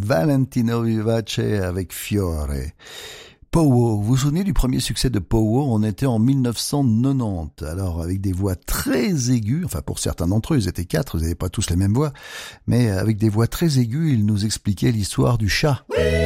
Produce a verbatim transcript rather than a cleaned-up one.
Valentino Vivace avec Fiore. Powo, vous vous souvenez du premier succès de Powo? On était en mille neuf cent quatre-vingt-dix. Alors, avec des voix très aiguës, enfin pour certains d'entre eux, ils étaient quatre, ils n'avaient pas tous les mêmes voix, mais avec des voix très aiguës, ils nous expliquaient l'histoire du chat.